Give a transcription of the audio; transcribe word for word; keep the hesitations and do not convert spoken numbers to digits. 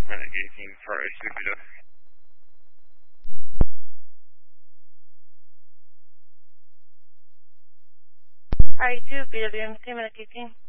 Medic eighteen for I C B. R E two, B W M C, Medic eighteen.